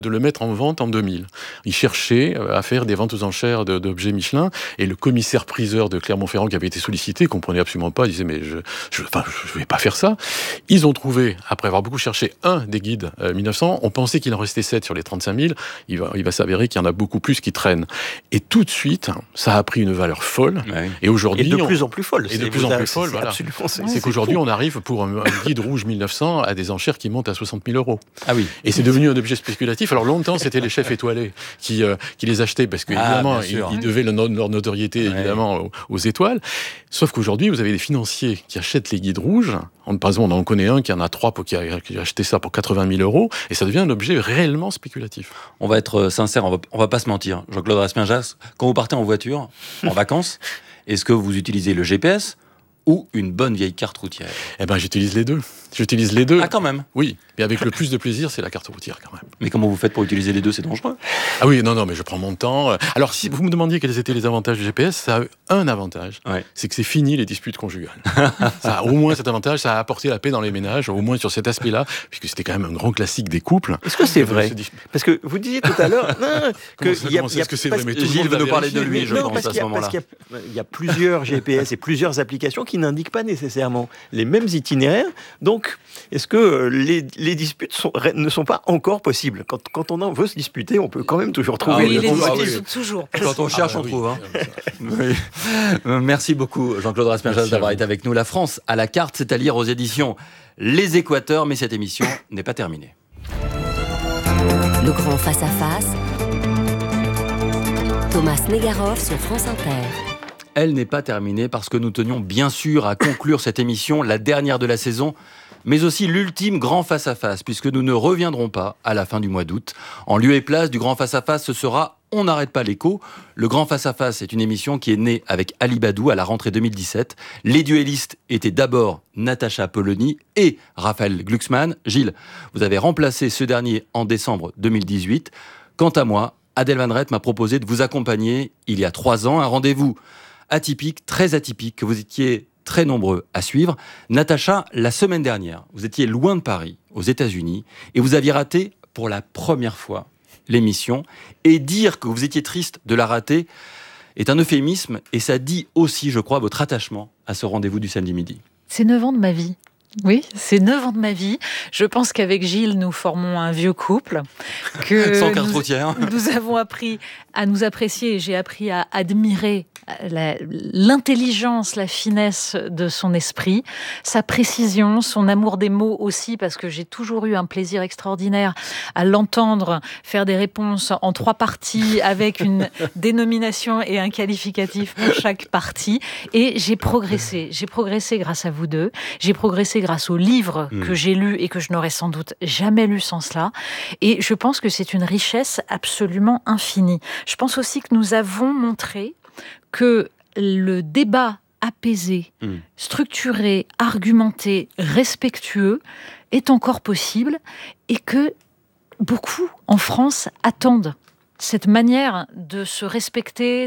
de le mettre en vente en 2000. Il cherchait à faire des ventes aux enchères d'objets Michelin, et le commissaire-priseur de Clermont-Ferrand qui avait été sollicité comprenait absolument pas, il disait mais je vais pas faire ça. Ils ont trouvé, après avoir beaucoup cherché, un des guides 1900, on pensait qu'il en restait 7 sur les 35 000, il va s'avérer qu'il y en a beaucoup plus qui traînent. Et tout de suite, ça a pris une valeur folle, et aujourd'hui... Et de plus en plus folle. Voilà. C'est qu'aujourd'hui, on arrive pour un guide rouge 1900 à des enchères qui montent à 60 000 €. Ah oui. Et c'est devenu un objet spéculatif. Alors longtemps, c'était les chefs étoilés qui les achetaient parce qu'évidemment, ils devaient leur notoriété évidemment aux étoiles. Sauf qu'aujourd'hui, vous avez des financiers qui achètent les guides rouges. Par exemple, on en connaît un qui en a 3 qui a acheté ça pour 80 000 €, et ça devient un objet réellement spéculatif. On va être sincère, on va pas se mentir. Jean-Claude Raspien-Jas, quand vous partez en voiture, en vacances, est-ce que vous utilisez le GPS ou une bonne vieille carte routière? Eh ben, j'utilise les deux. Ah, quand même? Oui, mais avec le plus de plaisir, c'est la carte routière, quand même. Mais comment vous faites pour utiliser les deux? C'est dangereux. Ah oui, non, mais je prends mon temps. Alors, si vous me demandiez quels étaient les avantages du GPS, ça a un avantage, c'est que c'est fini les disputes conjugales. Ça a au moins cet avantage, ça a apporté la paix dans les ménages, au moins sur cet aspect-là, puisque c'était quand même un grand classique des couples. Est-ce que c'est vrai? Parce que vous disiez tout à l'heure que c'est vrai, mais tout le Gilles monde veut nous va parler de lui, je pense, parce à ce moment-là. Parce qu'il y a plusieurs GPS et plusieurs applications qui n'indiquent pas nécessairement les mêmes itinéraires. Donc, est-ce que les disputes ne sont pas encore possibles? Quand on en veut se disputer, on peut quand même toujours trouver... Oui, les disputes toujours. Quand on cherche, on trouve. Oui. Merci beaucoup, Jean-Claude Raspien-Jas, d'avoir été avec nous. La France à la carte, c'est à lire aux éditions Les Équateurs, mais cette émission n'est pas terminée. Le grand face-à-face. Thomas Negaroff sur France Inter. Elle n'est pas terminée parce que nous tenions bien sûr à conclure cette émission, la dernière de la saison, mais aussi l'ultime grand face-à-face, puisque nous ne reviendrons pas à la fin du mois d'août. En lieu et place du grand face-à-face, ce sera On n'arrête pas l'écho. Le grand face-à-face est une émission qui est née avec Ali Badou à la rentrée 2017. Les duellistes étaient d'abord Natacha Polony et Raphaël Glucksmann. Gilles, vous avez remplacé ce dernier en décembre 2018. Quant à moi, Adèle Van Rett m'a proposé de vous accompagner il y a 3 ans, un rendez-vous atypique, très atypique, que vous étiez très nombreux à suivre. Natacha, la semaine dernière, vous étiez loin de Paris, aux États-Unis, et vous aviez raté pour la première fois l'émission. Et dire que vous étiez triste de la rater est un euphémisme, et ça dit aussi, je crois, votre attachement à ce rendez-vous du samedi midi. C'est 9 ans de ma vie. Oui, c'est 9 ans de ma vie. Je pense qu'avec Gilles, nous formons un vieux couple. Sans carte routière. Nous avons appris à nous apprécier, et j'ai appris à admirer l'intelligence, la finesse de son esprit, sa précision, son amour des mots aussi, parce que j'ai toujours eu un plaisir extraordinaire à l'entendre faire des réponses en 3 parties avec une dénomination et un qualificatif pour chaque partie. Et j'ai progressé grâce à vous deux. J'ai progressé grâce aux livres que j'ai lus et que je n'aurais sans doute jamais lus sans cela. Et je pense que c'est une richesse absolument infinie. Je pense aussi que nous avons montré que le débat apaisé, structuré, argumenté, respectueux est encore possible, et que beaucoup en France attendent cette manière de se respecter,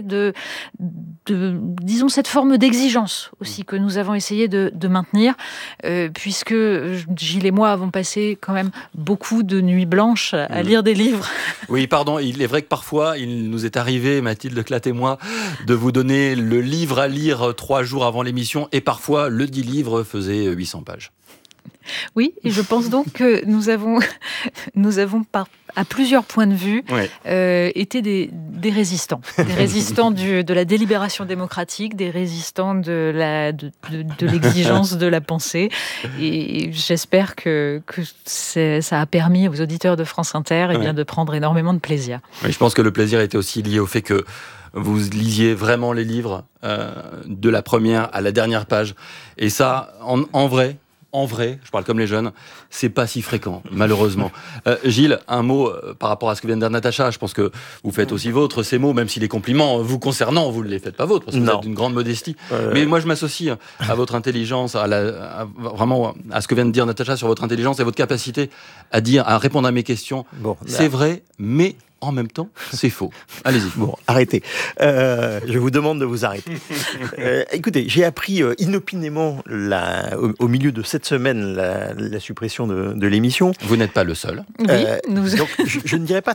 disons, cette forme d'exigence aussi que nous avons essayé de maintenir, puisque Gilles et moi avons passé quand même beaucoup de nuits blanches à lire des livres. Oui, pardon, il est vrai que parfois, il nous est arrivé, Mathilde Clatte et moi, de vous donner le livre à lire 3 jours avant l'émission, et parfois, le dit livre faisait 800 pages. Oui, et je pense donc que nous avons à plusieurs points de vue, été des résistants. Des résistants de la délibération démocratique, des résistants de l'exigence de la pensée. Et j'espère que ça a permis aux auditeurs de France Inter de prendre énormément de plaisir. Oui, je pense que le plaisir était aussi lié au fait que vous lisiez vraiment les livres de la première à la dernière page. Et ça, en vrai, je parle comme les jeunes, c'est pas si fréquent, malheureusement. Gilles, un mot par rapport à ce que vient de dire Natacha. Je pense que vous faites aussi vôtre ces mots, même si les compliments vous concernant, vous ne les faites pas vôtres, parce que vous êtes d'une grande modestie. Mais moi, je m'associe à votre intelligence, vraiment à ce que vient de dire Natacha sur votre intelligence et votre capacité à répondre à mes questions. C'est vrai, mais en même temps, c'est faux. Allez-y. Bon, arrêtez. Je vous demande de vous arrêter. Écoutez, j'ai appris inopinément au milieu de cette semaine la suppression de l'émission. Vous n'êtes pas le seul. Oui, Donc, je ne dirais pas